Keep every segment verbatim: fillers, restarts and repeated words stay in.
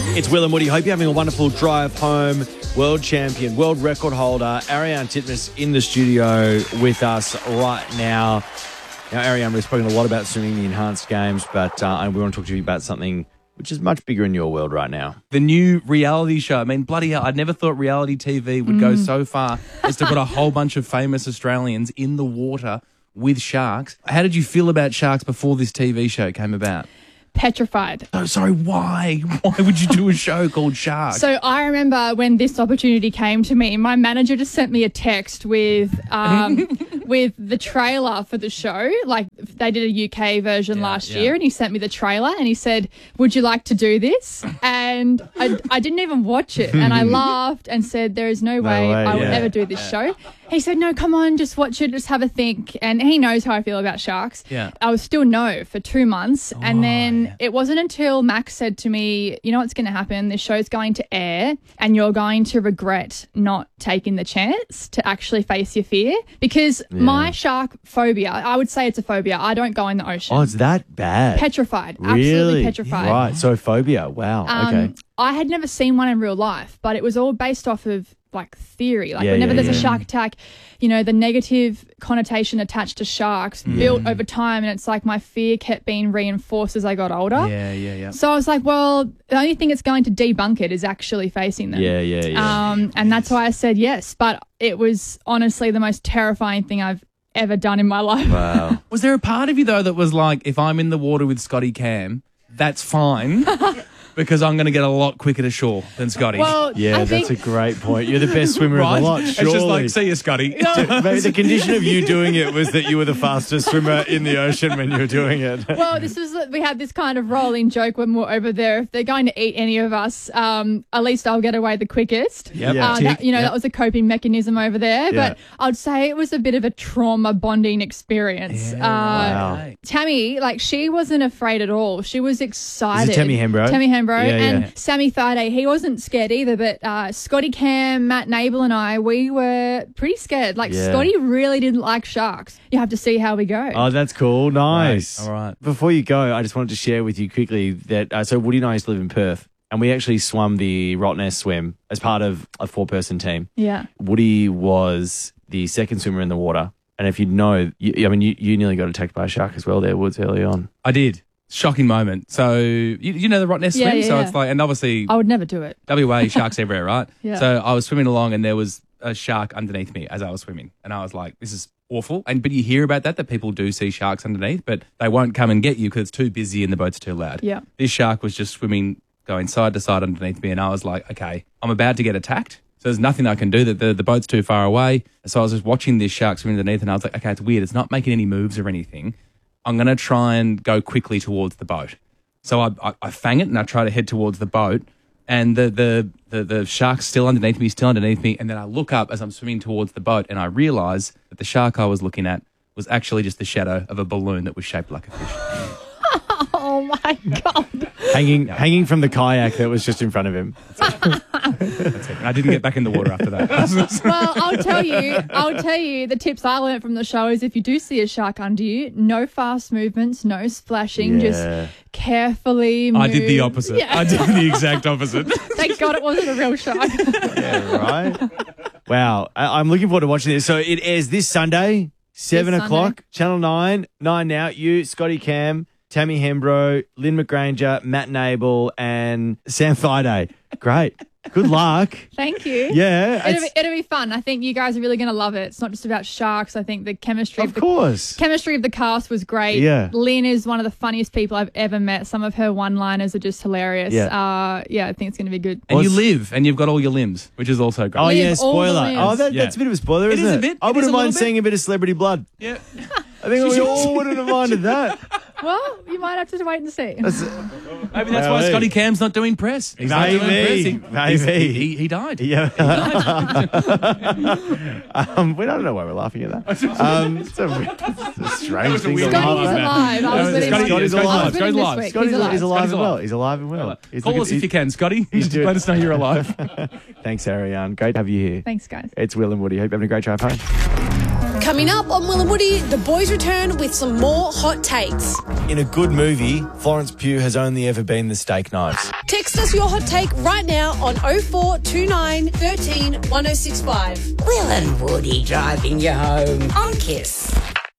It's Will and Woody. Hope you're having a wonderful drive home. World champion, world record holder, Ariarne Titmus in the studio with us right now. Now, Ariarne, we've spoken a lot about swimming the enhanced games, but uh, we want to talk to you about something which is much bigger in your world right now. The new reality show. I mean, bloody hell, I'd never thought reality T V would mm. go so far as to put a whole bunch of famous Australians in the water with sharks. How did you feel about sharks before this T V show came about? Petrified. Oh, sorry, why? Why would you do a show called Shark? So I remember when this opportunity came to me, my manager just sent me a text with um, with the trailer for the show. Like, they did a U K version yeah, last yeah. year, and he sent me the trailer, and he said, would you like to do this? And I, I didn't even watch it, and I laughed and said, there is no, no way, way I would yeah. ever do this yeah. show. He said, no, come on, just watch it, just have a think. And he knows how I feel about sharks. Yeah. I was still no for two months. Oh, and then yeah. it wasn't until Max said to me, you know what's going to happen? This show's going to air and you're going to regret not taking the chance to actually face your fear. Because yeah. my shark phobia, I would say it's a phobia. I don't go in the ocean. Oh, it's that bad? Petrified. Really? Absolutely petrified. Right, so phobia. Wow, um, okay. I had never seen one in real life, but it was all based off of like theory. Like yeah, whenever yeah, there's yeah. a shark attack, you know, the negative connotation attached to sharks yeah. built over time, and it's like my fear kept being reinforced as I got older. Yeah, yeah, yeah. So I was like, well, the only thing that's going to debunk it is actually facing them. Yeah, yeah, yeah. Um, and that's why I said yes. But it was honestly the most terrifying thing I've ever done in my life. Wow. Was there a part of you though that was like, if I'm in the water with Scotty Cam, that's fine? Because I'm going to get a lot quicker to shore than Scotty. Well, yeah, I that's think... a great point. You're the best swimmer right? of the lot, surely. It's just like, see you, Scotty. No. Maybe the condition of you doing it was that you were the fastest swimmer in the ocean when you were doing it. Well, this was we had this kind of rolling joke when we we're over there. If they're going to eat any of us, um, at least I'll get away the quickest. Yep. Yeah. Uh, that, you know, yep. that was a coping mechanism over there. Yeah. But I'd say it was a bit of a trauma bonding experience. Yeah, uh, wow. Tammy, like, she wasn't afraid at all. She was excited. Is it Tammy Hembrow? Tammy Hembrow. Yeah, and yeah. Sammy Thaiday, he wasn't scared either, but uh, Scotty Cam, Matt Nable and I, we were pretty scared. Like, yeah. Scotty really didn't like sharks. You have to see how we go. Oh, that's cool. Nice. Right. All right. Before you go, I just wanted to share with you quickly that, uh, so Woody and I used to live in Perth, and we actually swum the Rottnest swim as part of a four-person team. Yeah. Woody was the second swimmer in the water, and if you know, you, I mean, you, you nearly got attacked by a shark as well there, Woods, early on. I did. Shocking moment. So, you, you know the Rottnest Yeah, swim? yeah, so yeah. it's like, and obviously, I would never do it. W A, sharks everywhere, right? Yeah. So I was swimming along and there was a shark underneath me as I was swimming. And I was like, this is awful. And But you hear about that, that people do see sharks underneath, but they won't come and get you because it's too busy and the boat's too loud. Yeah. This shark was just swimming, going side to side underneath me. And I was like, okay, I'm about to get attacked. So there's nothing I can do. That the, the boat's too far away. So I was just watching this shark swimming underneath and I was like, okay, it's weird. It's not making any moves or anything. I'm going to try and go quickly towards the boat. So I, I, I fang it and I try to head towards the boat, and the, the, the, the shark's still underneath me, still underneath me, and then I look up as I'm swimming towards the boat and I realise that the shark I was looking at was actually just the shadow of a balloon that was shaped like a fish. Oh, my God. Hanging yeah. hanging from the kayak that was just in front of him. That's it. That's it. And I didn't get back in the water after that. Well, I'll tell you, I'll tell you the tips I learned from the show is if you do see a shark under you, no fast movements, no splashing, Yeah. just carefully move. I did the opposite. Yeah. I did the exact opposite. Thank God it wasn't a real shark. Yeah, right? Wow. I, I'm looking forward to watching this. So it airs this Sunday, seven This o'clock, Sunday. Channel nine, nine now. You, Scotty Cam, Tammy Hembrow, Lynn McGranger, Matt Nable, and Sam Thaiday. Great. Good luck. Thank you. Yeah. It'll it's- be, it'll be fun. I think you guys are really going to love it. It's not just about sharks. I think the chemistry Of of the course. chemistry of the cast was great. Yeah. Lynn is one of the funniest people I've ever met. Some of her one-liners are just hilarious. Yeah. Uh, yeah, I think it's going to be good. And you What's- live, and you've got all your limbs, which is also great. Oh, Live yeah, all the spoiler. limbs. Oh, that, Yeah. that's a bit of a spoiler, It isn't is it? a bit. I It is wouldn't a mind little seeing a bit of celebrity blood. Yeah. I think we all wouldn't have minded that. Well, you might have to wait and see. Maybe that's Well, why hey. Scotty Cam's not doing press. He's not doing Maybe. press. He, Maybe. He, he, he died. Yeah. um, we don't know why we're laughing at that. Um, it's, a, it's a strange was a thing weird to one. Scotty is laugh at. alive. I was No, with him. Scotty- Scotty's Scotty's alive. I was with him Scotty's this alive. week. Scotty's, He's alive. he's alive as Scotty's well. alive. He's alive and well. He's Call looking- us if you can, Scotty. He's Just doing- let us know you're alive. Thanks, Ariarne. Great to have you here. Thanks, guys. It's Will and Woody. Hope you're having a great drive home. Coming up on Will and Woody, the boys return with some more hot takes. In a good movie, Florence Pugh has only ever been the steak knives. Text us your hot take right now on oh four two nine, one three, one oh six five. Will and Woody driving you home on Kiss.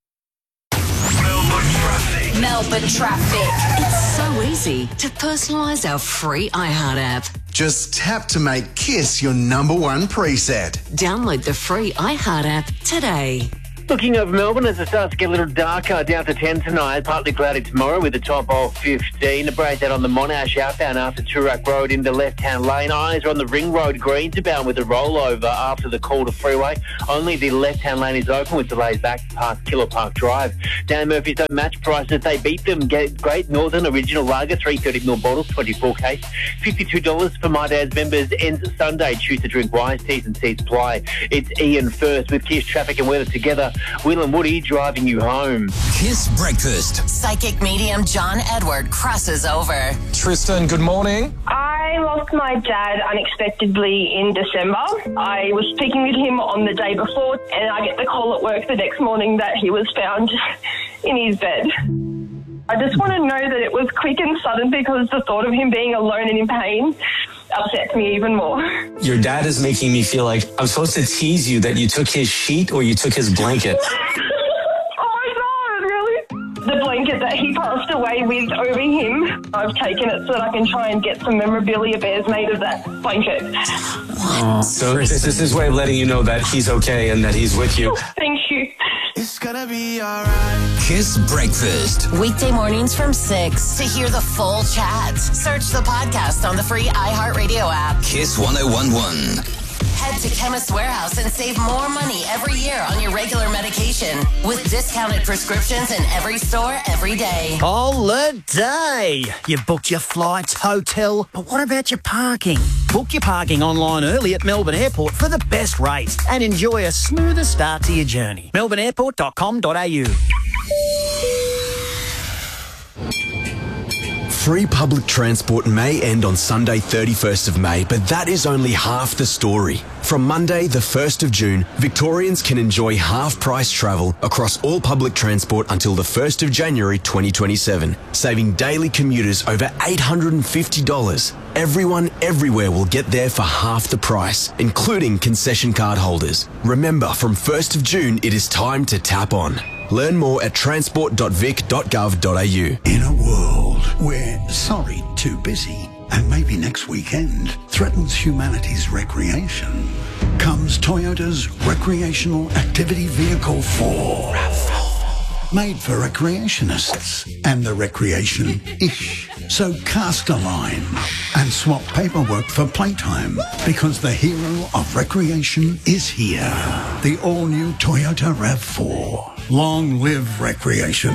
Melbourne traffic. Melbourne traffic. It's so easy to personalise our free iHeart app. Just tap to make Kiss your number one preset. Download the free iHeart app today. Looking over Melbourne as it starts to get a little darker, down to ten tonight, partly cloudy tomorrow with a top of fifteen. A breakdown on the Monash outbound after Toorak Road into left-hand lane. Eyes are on the Ring Road Greensbound with a rollover after the Calder Freeway. Only the left-hand lane is open with delays back past Killer Park Drive. Dan Murphy's don't match prices. They beat them. Get Great Northern Original Lager, three thirty mil bottles, twenty-four case. fifty-two dollars for My Dad's members. Ends Sunday. Choose to drink wise. T's and C's apply. It's Ian first with Kiss traffic and weather together. Will and Woody driving you home. Kiss Breakfast. Psychic medium John Edward crosses over. Tristan, good morning. I lost my dad unexpectedly in December. I was speaking with him on the day before, and I get the call at work the next morning that he was found in his bed. I just want to know that it was quick and sudden, because the thought of him being alone and in pain upsets me even more. Your dad is making me feel like I'm supposed to tease you that you took his sheet or you took his blanket. Oh my God, really? The blanket that he passed away with over him, I've taken it so that I can try and get some memorabilia bears made of that blanket. Oh, so this is his way of letting you know that he's okay and that he's with you. Thank you. It's gonna be alright. Kiss Breakfast. Weekday mornings from six. To hear the full chat, search the podcast on the free iHeartRadio app. Kiss one oh one one. Head to Chemist Warehouse and save more money every year on your regular medication with discounted prescriptions in every store every day. Holiday! You've booked your flights, hotel, but what about your parking? Book your parking online early at Melbourne Airport for the best rates and enjoy a smoother start to your journey. melbourne airport dot com dot a u. Free public transport may end on Sunday thirty-first of May, but that is only half the story. From Monday the first of June, Victorians can enjoy half-price travel across all public transport until the first of January twenty twenty-seven, saving daily commuters over eight hundred fifty dollars. Everyone everywhere will get there for half the price, including concession card holders. Remember, from first of June, it is time to tap on. Learn more at transport dot vic dot gov dot a u. In a world where sorry, too busy, and maybe next weekend threatens humanity's recreation, comes Toyota's Recreational Activity Vehicle four. Made for recreationists and the recreation-ish. So cast a line and swap paperwork for playtime, because the hero of recreation is here. The all-new Toyota RAV four. Long live recreation.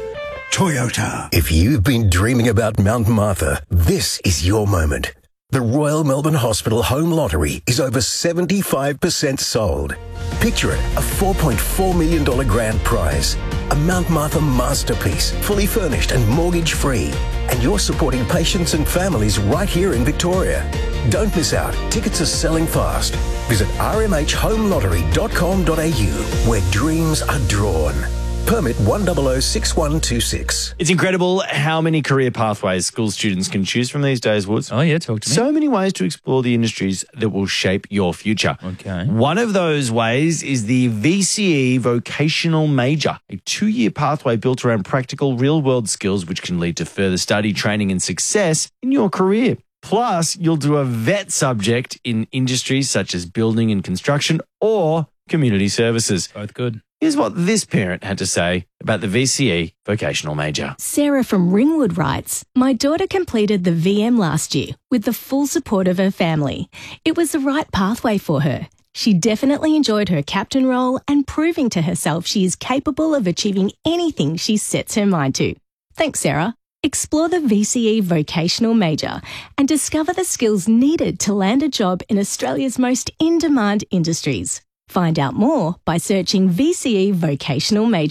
Toyota. If you've been dreaming about Mount Martha, this is your moment. The Royal Melbourne Hospital Home Lottery is over seventy-five percent sold. Picture it, a four point four million dollars grand prize. A Mount Martha masterpiece, fully furnished and mortgage-free. And you're supporting patients and families right here in Victoria. Don't miss out. Tickets are selling fast. Visit r m h home lottery dot com dot a u, where dreams are drawn. Permit one zero zero six one two six. It's incredible how many career pathways school students can choose from these days, Woods. Oh, yeah, talk to me. So many ways to explore the industries that will shape your future. Okay. One of those ways is the V C E Vocational Major, a two-year pathway built around practical, real-world skills which can lead to further study, training and success in your career. Plus, you'll do a vet subject in industries such as building and construction or community services. Both good. Here's what this parent had to say about the V C E Vocational Major. Sarah from Ringwood writes, my daughter completed the V M last year with the full support of her family. It was the right pathway for her. She definitely enjoyed her captain role and proving to herself she is capable of achieving anything she sets her mind to. Thanks, Sarah. Explore the V C E Vocational Major and discover the skills needed to land a job in Australia's most in-demand industries. Find out more by searching V C E Vocational Major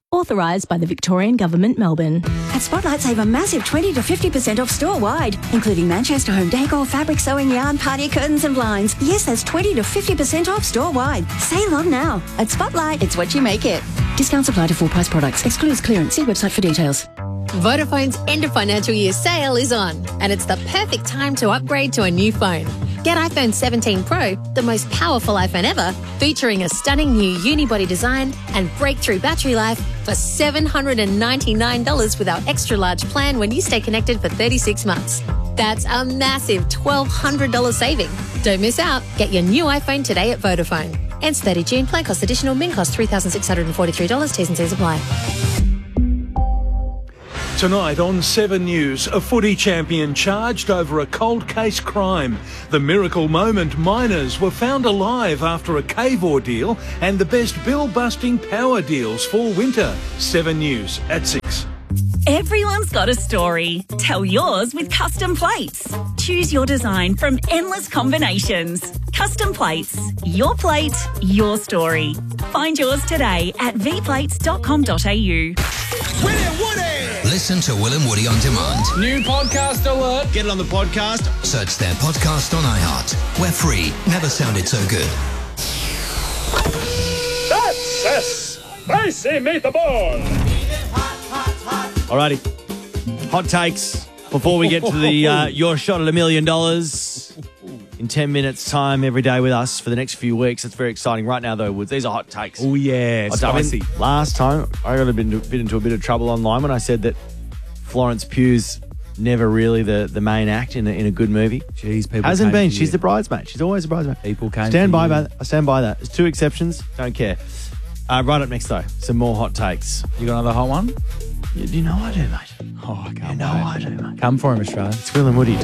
Authorised by the Victorian Government, Melbourne. At Spotlight, save a massive twenty to fifty percent off store-wide, including Manchester home decor, fabric, sewing, yarn, party curtains and blinds. Yes, that's twenty to fifty percent off store-wide. Save on now. At Spotlight, it's what you make it. Discounts apply to full-price products. Excludes clearance. See website for details. Vodafone's end of financial year sale is on, and it's the perfect time to upgrade to a new phone. Get iPhone seventeen Pro, the most powerful iPhone ever, featuring a stunning new unibody design and breakthrough battery life for seven hundred ninety-nine dollars with our extra large plan when you stay connected for thirty-six months. That's a massive twelve hundred dollars saving. Don't miss out. Get your new iPhone today at Vodafone. Ends thirtieth June. Plan cost additional. Min cost three thousand six hundred forty-three dollars. T's and C's apply. Tonight on Seven News, a footy champion charged over a cold case crime. The miracle moment miners were found alive after a cave ordeal, and the best bill-busting power deals for winter. Seven News at six. Everyone's got a story. Tell yours with Custom Plates. Choose your design from endless combinations. Custom Plates. Your plate, your story. Find yours today at v plates dot com dot a u. Listen to Will and Woody on demand. New podcast alert. Get it on the podcast. Search their podcast on iHeart. We're free. Never sounded so good. That's a spicy meatball. Alrighty. Hot takes before we get to the uh, your shot at a million dollars in ten minutes time every day with us for the next few weeks. It's very exciting. Right now, though, Woods, these are hot takes. Oh, yeah, I spicy. mean, last time, I got a bit, into, bit into a bit of trouble online when I said that Florence Pugh's never really the, the main act in a, in a good movie. Jeez, people Hasn't came been. for She's you. the bridesmaid. She's always the bridesmaid. People came Stand for by you. that. I stand by that. There's two exceptions. Don't care. Uh, right up next, though, some more hot takes. You got another hot one? You, you know I do, mate. Oh, I can't You know wait. I do, mate. Come for him, Australia. It's Will and Woody.